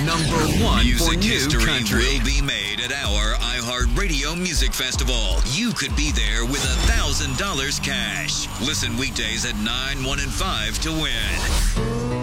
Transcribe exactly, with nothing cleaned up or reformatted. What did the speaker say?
Number one Music for new history country. will be made at our iHeartRadio Music Festival. You could be there with one thousand dollars cash. Listen weekdays at nine, one, and five to win.